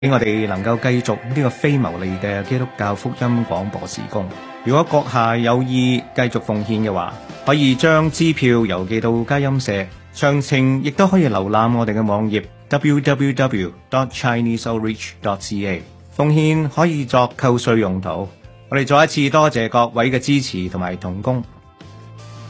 我哋能夠繼續呢個非牟利嘅基督教福音廣播事工。如果閣下有意繼續奉獻嘅話，可以將支票郵寄到佳音社，詳情亦都可以瀏覽我哋嘅網頁 www.chineseoutreach.ca。奉獻可以作扣稅用途。我哋再一次多謝各位嘅支持同埋同工。